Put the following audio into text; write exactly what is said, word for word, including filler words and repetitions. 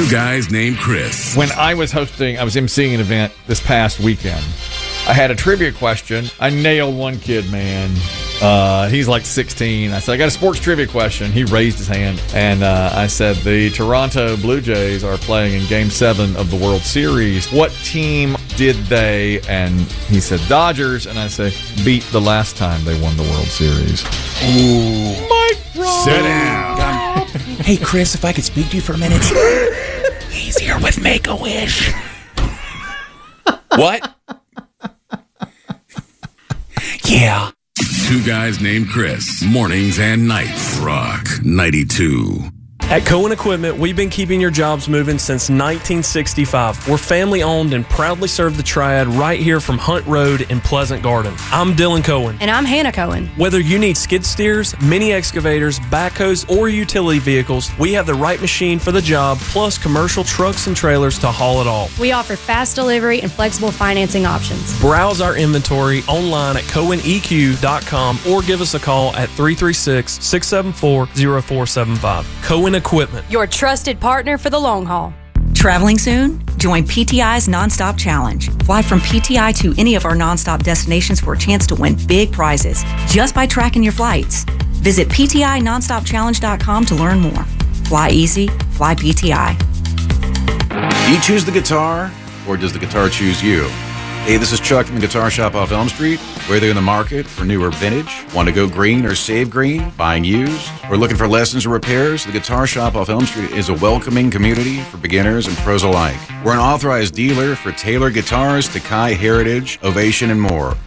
Two guys named Chris. When I was hosting, I was emceeing an event this past weekend. I had a trivia question. I nailed one kid, man. Uh, he's like sixteen. I said, I got a sports trivia question. He raised his hand. And uh, I said, the Toronto Blue Jays are playing in Game seven of the World Series. What team did they? And he said, Dodgers. And I said, beat the last time they won the World Series. Ooh. Mike Brown. Sit down. Hey, Chris, if I could speak to you for a minute. He's here with Make-A-Wish. What? Yeah. Two guys named Chris. Mornings and nights. Rock ninety-two. At Cohen Equipment, we've been keeping your jobs moving since nineteen sixty-five. We're family owned and proudly serve the Triad right here from Hunt Road in Pleasant Garden. I'm Dylan Cohen. And I'm Hannah Cohen. Whether you need skid steers, mini excavators, backhoes, or utility vehicles, we have the right machine for the job, plus commercial trucks and trailers to haul it all. We offer fast delivery and flexible financing options. Browse our inventory online at cohen e q dot com or give us a call at three three six, six seven four, zero four seven five. Cohen Equipment. Your trusted partner for the long haul. Traveling soon? Join P T I's Nonstop Challenge. Fly from P T I to any of our nonstop destinations for a chance to win big prizes just by tracking your flights. Visit p t i nonstop challenge dot com to learn more. Fly easy, fly P T I. Do you choose the guitar, or does the guitar choose you? Hey, this is Chuck from the Guitar Shop off Elm Street. Whether you're in the market for new or vintage, want to go green or save green, buying used, or looking for lessons or repairs, the Guitar Shop off Elm Street is a welcoming community for beginners and pros alike. We're an authorized dealer for Taylor Guitars, Takai Heritage, Ovation, and more.